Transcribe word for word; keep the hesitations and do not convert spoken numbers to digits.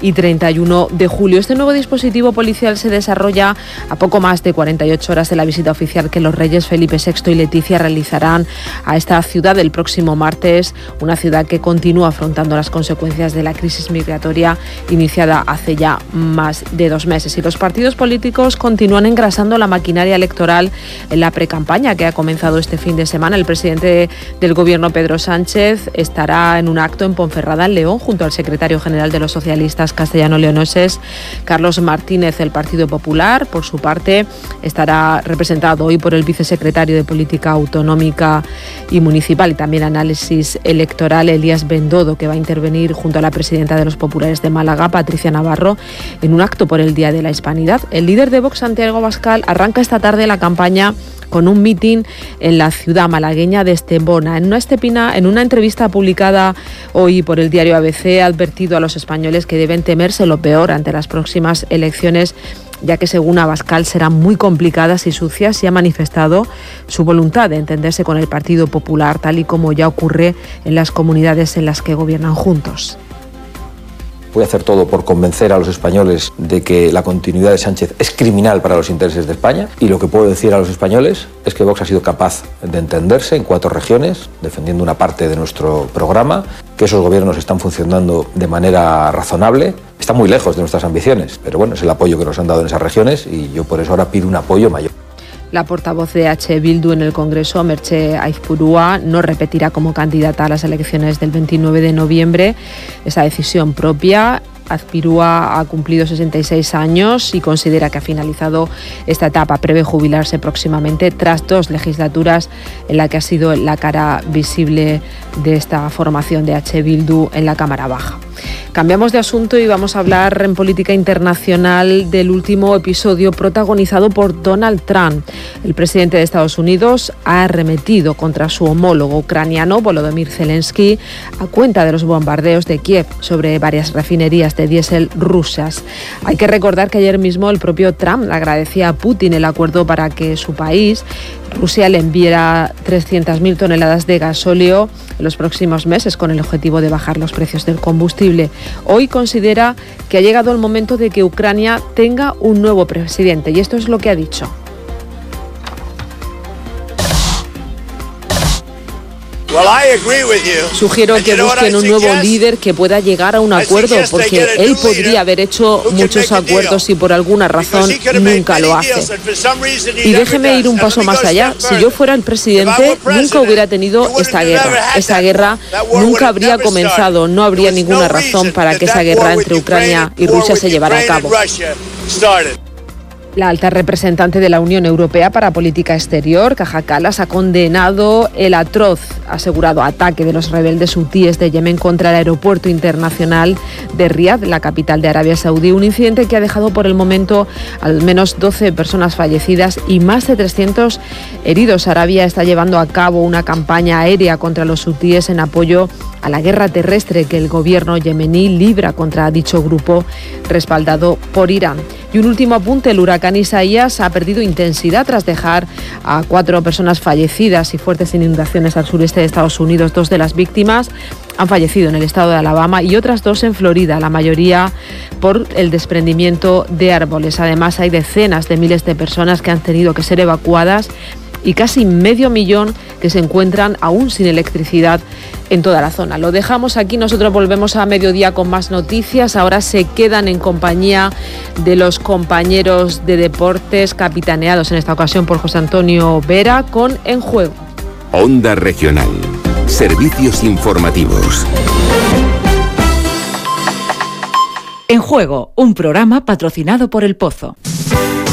y treinta y uno de julio. Este nuevo dispositivo policial se desarrolla a poco más de cuarenta y ocho horas de la visita oficial que los reyes Felipe sexto y Leticia realizarán a esta ciudad el próximo martes, una ciudad que continúa afrontando las consecuencias de la crisis migratoria iniciada hace ya más de dos meses. Y los partidos políticos continúan engrasando la maquinaria electoral en la precampaña que ha comenzado este fin de semana. El presidente del gobierno, Pedro Sánchez, estará en un acto en Ponferrada, en León, junto al secretario general de los socialistas castellano-leoneses, Carlos Martínez, del Partido Popular. Por su parte, estará representado hoy por el vicesecretario de Política Autonómica y Municipal y también Análisis Electoral, Elías Bendodo, que va a intervenir junto a la presidenta de los populares de Málaga, Patricia Navarro, en un acto por el Día de la Hispanidad. El líder de Vox, Santiago Abascal, arranca esta tarde la campaña con un mitin en la ciudad malagueña de Estepona. En una, Estepina, en una entrevista publicada hoy por el diario A B C, ha advertido a los españoles que deben temerse lo peor ante las próximas elecciones, ya que según Abascal serán muy complicadas y sucias, y ha manifestado su voluntad de entenderse con el Partido Popular, tal y como ya ocurre en las comunidades en las que gobiernan juntos. Voy a hacer todo por convencer a los españoles de que la continuidad de Sánchez es criminal para los intereses de España, y lo que puedo decir a los españoles es que Vox ha sido capaz de entenderse en cuatro regiones, defendiendo una parte de nuestro programa, que esos gobiernos están funcionando de manera razonable. Está muy lejos de nuestras ambiciones, pero bueno, es el apoyo que nos han dado en esas regiones y yo por eso ahora pido un apoyo mayor. La portavoz de H. Bildu en el Congreso, Merche Aizpurúa, no repetirá como candidata a las elecciones del veintinueve de noviembre. Esa decisión propia. Aizpurúa ha cumplido sesenta y seis años y considera que ha finalizado esta etapa. Prevé jubilarse próximamente tras dos legislaturas en la que ha sido la cara visible de esta formación de H. Bildu en la Cámara Baja. Cambiamos de asunto y vamos a hablar en política internacional del último episodio protagonizado por Donald Trump. El presidente de Estados Unidos ha arremetido contra su homólogo ucraniano, Volodymyr Zelensky, a cuenta de los bombardeos de Kiev sobre varias refinerías de diésel rusas. Hay que recordar que ayer mismo el propio Trump le agradecía a Putin el acuerdo para que su país, Rusia, le enviara trescientas mil toneladas de gasóleo en los próximos meses con el objetivo de bajar los precios del combustible. Hoy considera que ha llegado el momento de que Ucrania tenga un nuevo presidente y esto es lo que ha dicho. Sugiero que busquen un nuevo líder que pueda llegar a un acuerdo, porque él podría haber hecho muchos acuerdos y por alguna razón nunca lo hace. Y déjeme ir un paso más allá. Si yo fuera el presidente, nunca hubiera tenido esta guerra. Esa guerra nunca habría comenzado. No habría ninguna razón para que esa guerra entre Ucrania y Rusia se llevara a cabo. La alta representante de la Unión Europea para Política Exterior, Kaja Kallas, ha condenado el atroz, asegurado, ataque de los rebeldes hutíes de Yemen contra el aeropuerto internacional de Riad, la capital de Arabia Saudí, un incidente que ha dejado por el momento al menos doce personas fallecidas y más de trescientos heridos. Arabia está llevando a cabo una campaña aérea contra los hutíes en apoyo a la guerra terrestre que el gobierno yemení libra contra dicho grupo, respaldado por Irán. Y un último apunte, el huracán Isaías ha perdido intensidad tras dejar a cuatro personas fallecidas y fuertes inundaciones al sureste de Estados Unidos. Dos de las víctimas han fallecido en el estado de Alabama y otras dos en Florida, la mayoría por el desprendimiento de árboles. Además, hay decenas de miles de personas que han tenido que ser evacuadas y casi medio millón que se encuentran aún sin electricidad en toda la zona. Lo dejamos aquí, nosotros volvemos a mediodía con más noticias. Ahora se quedan en compañía de los compañeros de deportes, capitaneados en esta ocasión por José Antonio Vera, con En Juego. Onda Regional. Servicios informativos. En Juego, un programa patrocinado por El Pozo.